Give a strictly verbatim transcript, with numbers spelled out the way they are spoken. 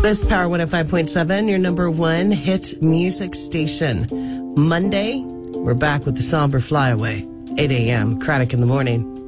This Power one oh five point seven, your number one hit music station. Monday, we're back with the somber flyaway. eight a.m. Craddock in the morning.